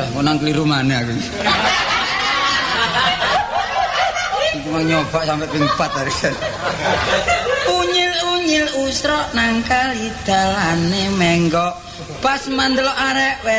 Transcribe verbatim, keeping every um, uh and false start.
Waduh, kok nang kliru maneh aku. Iku mau nyoba sampai ping empat hari. Unyil-unyil usra nang kali dalane menggok. Pas mandelok arek